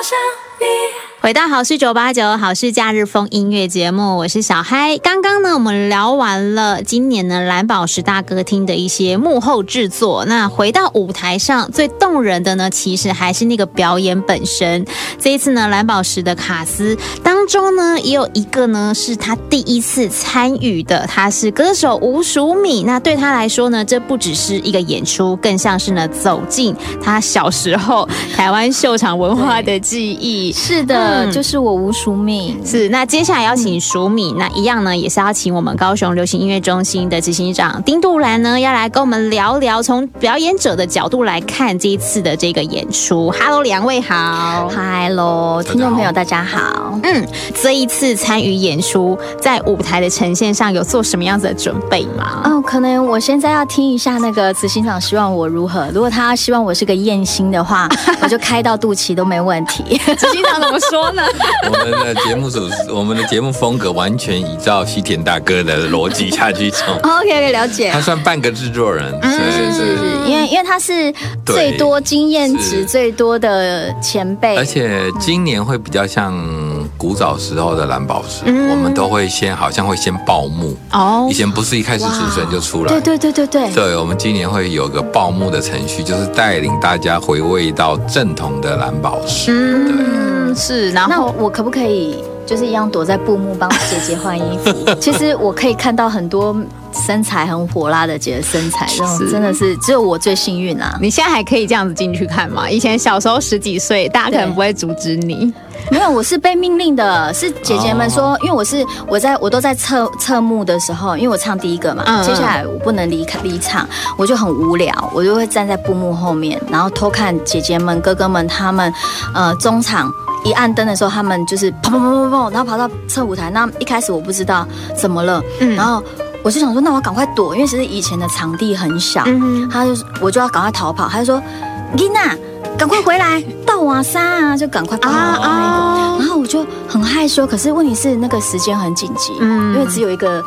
回到好事989好事假日风音乐节目，我是小嗨。刚刚呢，我们聊完了今年呢蓝宝石大歌厅的一些幕后制作。那回到舞台上，最动人的呢，其实还是那个表演本身。这一次呢，蓝宝石的卡司当中呢，也有一个呢是他第一次参与的，他是歌手吴淑敏。那对他来说呢，这不只是一个演出，更像是呢走进他小时候台湾秀场文化的记忆。 是的。就是我吴淑敏。 是，那接下来要请淑敏，那一样呢，也是要请我们高雄流行音乐中心的执行长丁杜兰呢，要来跟我们聊聊从表演者的角度来看这一次的这个演出。Hello， 两位好。 Hello， 听众朋友大家好。 这一次参与演出，在舞台的呈现上有做什么样子的准备吗？ 可能我现在要听一下那个执行长希望我如何。如果他希望我是个艳星的话，我就开到肚脐都没问题。 执行长怎么说？ 我们的节目风格完全依照西田大哥的逻辑下去走。 OK， 了解。 他算半个制作人，是， 因为他是最多经验值最多的前辈， 而且今年会比较像古早时候的蓝宝石，我们都会好像会先报幕。以前不是一开始主持人就出来。 对， 我们今年会有个报幕的程序，就是带领大家回味到正统的蓝宝石。 是，然后那我可不可以就是一样躲在布幕帮姐姐换衣服？其实我可以看到很多身材很火辣的姐的身材，这种真的是只有我最幸运啊！ 你现在还可以这样子进去看吗？以前小时候10几岁，大家可能不会阻止你。 没有，我是被命令的，是姐姐们说，因为我都在侧幕的时候，因为我唱第一个嘛，接下来我不能离场，我就很无聊，我就会站在布幕后面，然后偷看姐姐们、哥哥们他们，中场一按灯的时候，他们就是砰砰砰砰砰，然后跑到侧舞台。那一开始我不知道怎么了，然后我就想说，那我要赶快躲，因为其实以前的场地很小，我就要赶快逃跑。他就说，琳娜，赶快回来，到瓦山啊，就赶快跑然后我就很害羞，可是问题是那个时间很紧急，因为只有一个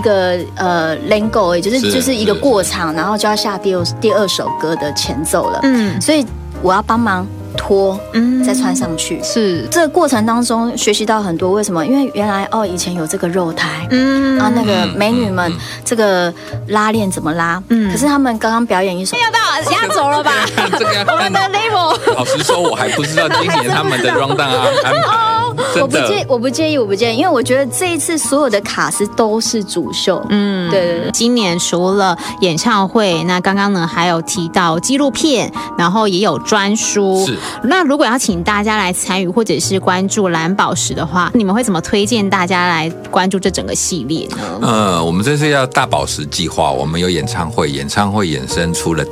Lango， 就是一个过场，然后就要下第二首歌的前奏了，所以我要帮忙脱，再穿上去。是这个过程当中学习到很多。为什么？因为原来以前有这个肉台，那个美女们这个拉链怎么拉？可是他们刚刚表演一首， 压轴了吧？ 这个要看我们的 level。 老实说，我还不知道今年他们的 round down 安排。 我不介意，因为我觉得这一次所有的卡司都是主秀。对。 今年除了演唱会，那刚刚呢还有提到纪录片，然后也有专书。 是。 那如果要请大家来参与或者是关注蓝宝石的话，你们会怎么推荐大家来关注这整个系列呢？ 我们这次要大宝石计划，我们有演唱会衍生出了